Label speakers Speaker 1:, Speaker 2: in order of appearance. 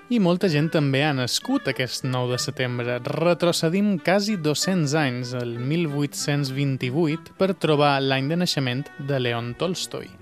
Speaker 1: I molta gent també ha nascut aquest 9 de setembre. Retrocedim quasi 200 anys, el 1828, per trobar l'any de naixement de León Tolstoi.